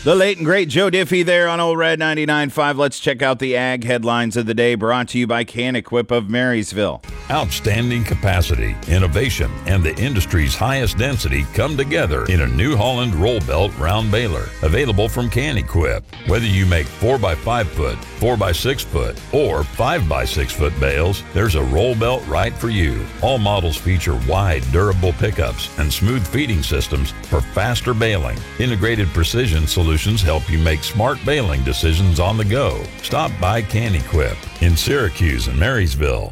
The late and great Joe Diffie there on Old Red 99.5. Let's check out the ag headlines of the day, brought to you by Can-Equip of Marysville. Outstanding capacity, innovation, and the industry's highest density come together in a New Holland roll belt round baler. Available from Can-Equip. Whether you make 4x5 foot, 4x6 foot, or 5x6 foot bales, there's a roll belt right for you. All models feature wide, durable pickups and smooth feeding systems for faster baling. Integrated precision solutions help you make smart baling decisions on the go. Stop by Can-Equip in Syracuse and Marysville.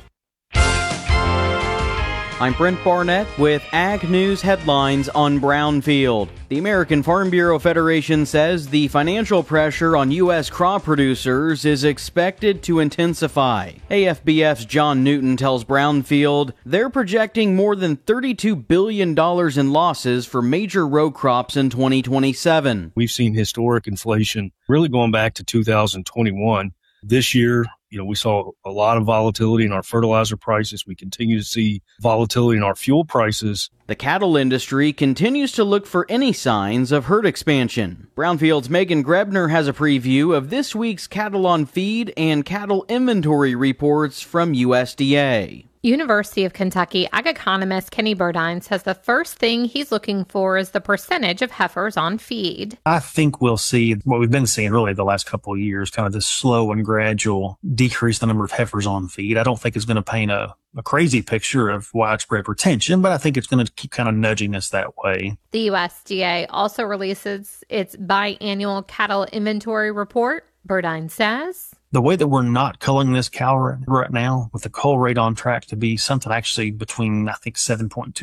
I'm Brent Barnett with Ag News headlines on Brownfield. The American Farm Bureau Federation says the financial pressure on U.S. crop producers is expected to intensify. AFBF's John Newton tells Brownfield they're projecting more than $32 billion in losses for major row crops in 2027. We've seen historic inflation really going back to 2021. This year, we saw a lot of volatility in our fertilizer prices. We continue to see volatility in our fuel prices. The cattle industry continues to look for any signs of herd expansion. Brownfield's Megan Grebner has a preview of this week's cattle on feed and cattle inventory reports from USDA. University of Kentucky ag economist Kenny Burdine says the first thing he's looking for is the percentage of heifers on feed. I think we'll see what we've been seeing really the last couple of years, kind of this slow and gradual decrease in the number of heifers on feed. I don't think it's going to paint a crazy picture of widespread retention, but I think it's going to keep kind of nudging us that way. The USDA also releases its biannual cattle inventory report. Burdine says, the way that we're not culling this cow right now, with the cull rate on track to be something actually between, I think, 7.2,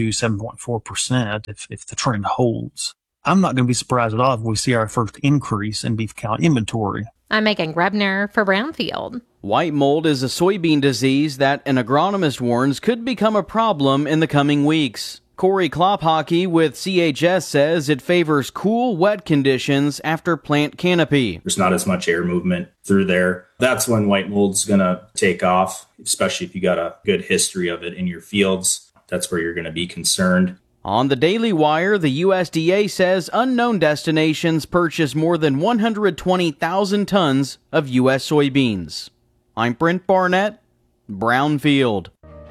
7.4%, if the trend holds, I'm not going to be surprised at all if we see our first increase in beef cow inventory. I'm Megan Grebner for Brownfield. White mold is a soybean disease that an agronomist warns could become a problem in the coming weeks. Corey Klophockey with CHS says it favors cool, wet conditions after plant canopy. There's not as much air movement through there. That's when white mold's going to take off, especially if you got a good history of it in your fields. That's where you're going to be concerned. On the Daily Wire, the USDA says unknown destinations purchased more than 120,000 tons of U.S. soybeans. I'm Brent Barnett, Brownfield.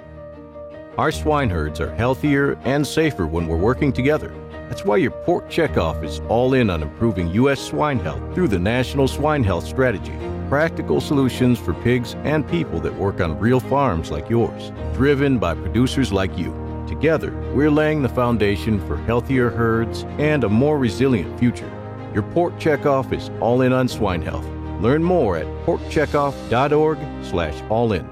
Our swine herds are healthier and safer when we're working together. That's why your pork checkoff is all in on improving U.S. swine health through the National Swine Health Strategy. Practical solutions for pigs and people that work on real farms like yours, driven by producers like you. Together, we're laying the foundation for healthier herds and a more resilient future. Your pork checkoff is all in on swine health. Learn more at porkcheckoff.org/allin.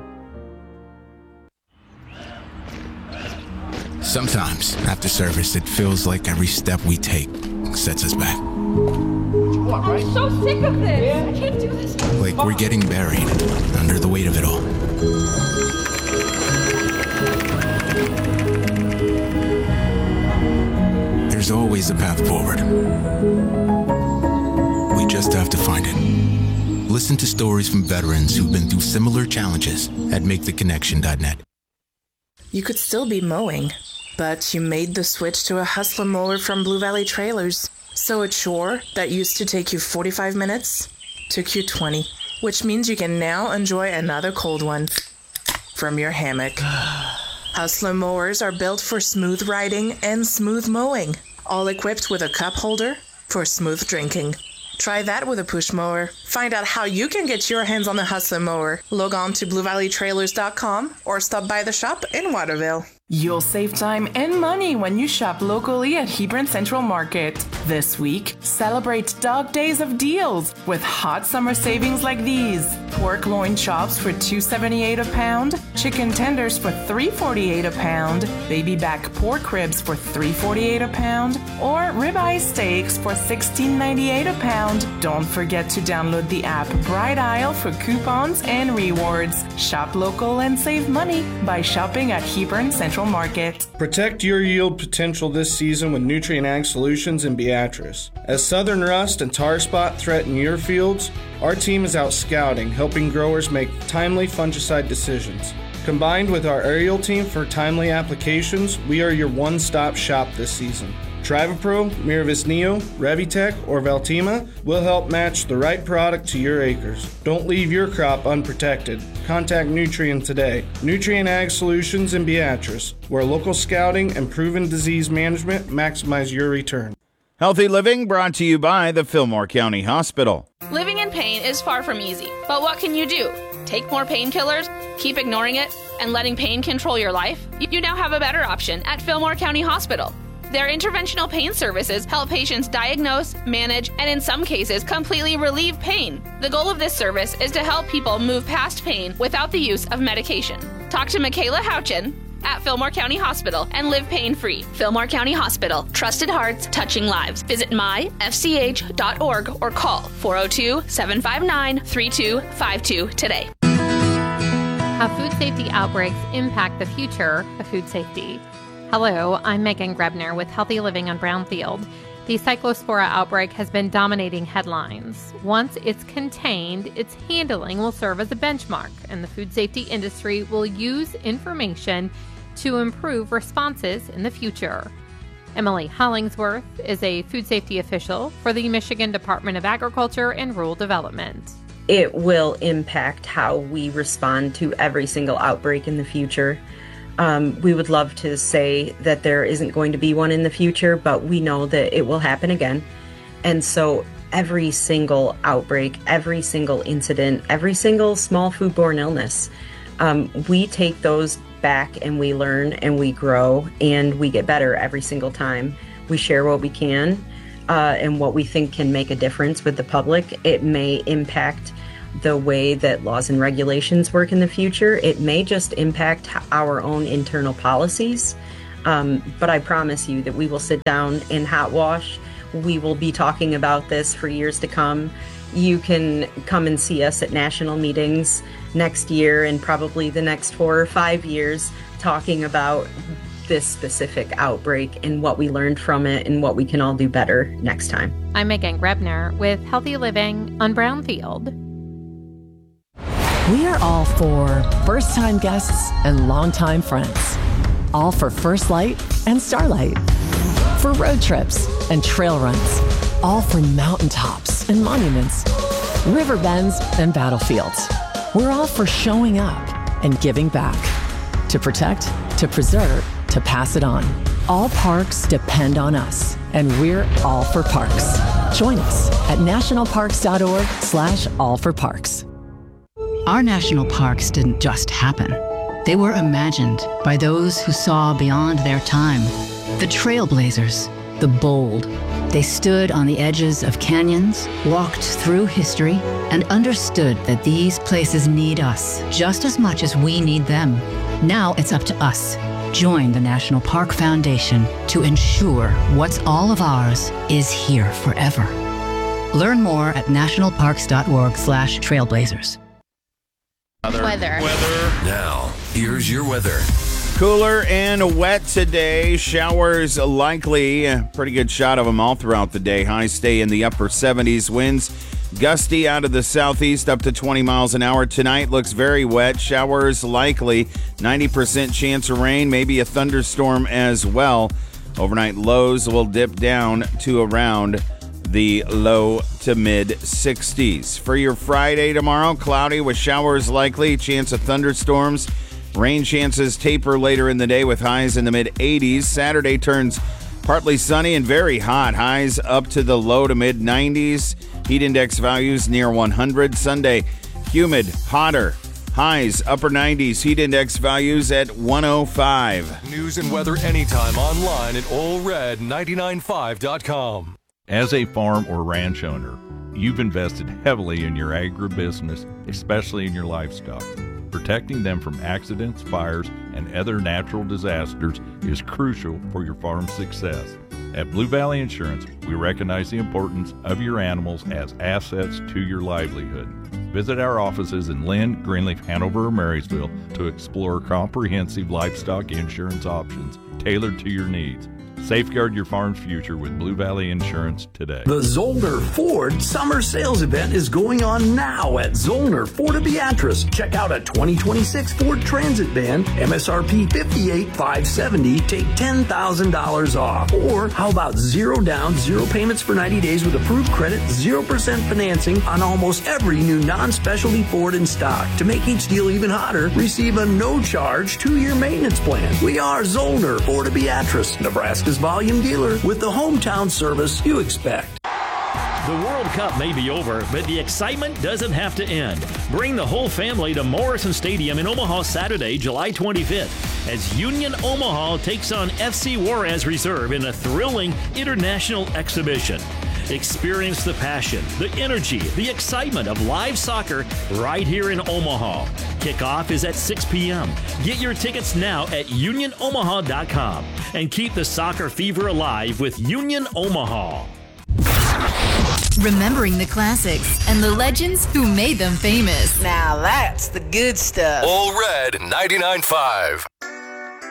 Sometimes, after service, it feels like every step we take sets us back. I'm so sick of this. I can't do this. Like we're getting buried under the weight of it all. There's always a path forward. We just have to find it. Listen to stories from veterans who've been through similar challenges at MakeTheConnection.net. You could still be mowing, but you made the switch to a Hustler mower from Blue Valley Trailers. So a chore that used to take you 45 minutes took you 20, which means you can now enjoy another cold one from your hammock. Hustler mowers are built for smooth riding and smooth mowing, all equipped with a cup holder for smooth drinking. Try that with a push mower. Find out how you can get your hands on the Hustler mower. Log on to BlueValleyTrailers.com or stop by the shop in Waterville. You'll save time and money when you shop locally at Hebron Central Market. This week, celebrate Dog Days of Deals with hot summer savings like these. Pork loin chops for $2.78 a pound, chicken tenders for $3.48 a pound, baby back pork ribs for $3.48 a pound, or ribeye steaks for $16.98 a pound. Don't forget to download the app Bright Isle for coupons and rewards. Shop local and save money by shopping at Hebron Central Market. Protect your yield potential this season with Nutrient Ag Solutions and Beatrice. As southern rust and tar spot threaten your fields, our team is out scouting, helping growers make timely fungicide decisions. Combined with our aerial team for timely applications, we are your one-stop shop this season. Trivapro, Miravis Neo, Revitec, or Veltima will help match the right product to your acres. Don't leave your crop unprotected. Contact Nutrien today. Nutrien Ag Solutions in Beatrice, where local scouting and proven disease management maximize your return. Healthy Living brought to you by the Fillmore County Hospital. Living in pain is far from easy, but what can you do? Take more painkillers, keep ignoring it, and letting pain control your life? You now have a better option at Fillmore County Hospital. Their interventional pain services help patients diagnose, manage, and in some cases, completely relieve pain. The goal of this service is to help people move past pain without the use of medication. Talk to Michaela Houchin at Fillmore County Hospital and live pain-free. Fillmore County Hospital. Trusted hearts, touching lives. Visit myfch.org or call 402-759-3252 today. How food safety outbreaks impact the future of food safety. Hello, I'm Megan Grebner with Healthy Living on Brownfield. The Cyclospora outbreak has been dominating headlines. Once it's contained, its handling will serve as a benchmark, and the food safety industry will use information to improve responses in the future. Emily Hollingsworth is a food safety official for the Michigan Department of Agriculture and Rural Development. It will impact how we respond to every single outbreak in the future. We would love to say that there isn't going to be one in the future, but we know that it will happen again. And so every single outbreak, every single incident, every single small foodborne illness, we take those back and we learn and we grow and we get better every single time. We share what we can and what we think can make a difference with the public. It may impact the way that laws and regulations work in the future. It may just impact our own internal policies. But I promise you that we will sit down and hot wash. We will be talking about this for years to come. You can come and see us at national meetings next year and probably the next 4 or 5 years talking about this specific outbreak and what we learned from it and what we can all do better next time. I'm Megan Grebner with Healthy Living on Brownfield. We are all for first-time guests and longtime friends. All for First Light and Starlight. For road trips and trail runs. All for mountaintops and monuments. River bends and battlefields. We're all for showing up and giving back. To protect, to preserve, to pass it on. All parks depend on us, and we're all for parks. Join us at nationalparks.org/allforparks. Our national parks didn't just happen. They were imagined by those who saw beyond their time. The trailblazers, the bold. They stood on the edges of canyons, walked through history, and understood that these places need us just as much as we need them. Now it's up to us. Join the National Park Foundation to ensure what's all of ours is here forever. Learn more at nationalparks.org/trailblazers. Weather. Now, here's your weather. Cooler and wet today. Showers likely. Pretty good shot of them all throughout the day. Highs stay in the upper 70s. Winds gusty out of the southeast up to 20 miles an hour. Tonight looks very wet. Showers likely. 90% chance of rain. Maybe a thunderstorm as well. Overnight lows will dip down to around the low to mid 60s. For your Friday tomorrow, cloudy with showers likely, chance of thunderstorms. Rain chances taper later in the day with highs in the mid 80s. Saturday turns partly sunny and very hot. Highs up to the low to mid 90s. Heat index values near 100. Sunday, humid, hotter. Highs upper 90s. Heat index values at 105. News and weather anytime online at allred995.com. As a farm or ranch owner, you've invested heavily in your agribusiness, especially in your livestock. Protecting them from accidents, fires, and other natural disasters is crucial for your farm's success. At Blue Valley Insurance, we recognize the importance of your animals as assets to your livelihood. Visit our offices in Lynn, Greenleaf, Hanover, or Marysville to explore comprehensive livestock insurance options tailored to your needs. Safeguard your farm's future with Blue Valley Insurance today. The Zollner Ford Summer Sales Event is going on now at Zollner Ford of Beatrice. Check out a 2026 Ford Transit van, MSRP $58,570, take $10,000 off. Or how about 0 down, 0 payments for 90 days with approved credit, 0% financing on almost every new non-specialty Ford in stock. To make each deal even hotter, receive a no-charge 2-year maintenance plan. We are Zollner Ford of Beatrice, Nebraska's volume dealer with the hometown service you expect. The World Cup may be over, but the excitement doesn't have to end. Bring the whole family to Morrison Stadium in Omaha Saturday, July 25th, as Union Omaha takes on FC Juarez Reserve in a thrilling international exhibition. Experience the passion, the energy, the excitement of live soccer right here in Omaha. Kickoff is at 6 p.m. Get your tickets now at unionomaha.com and keep the soccer fever alive with Union Omaha. Remembering the classics and the legends who made them famous. Now that's the good stuff. All Red 99.5.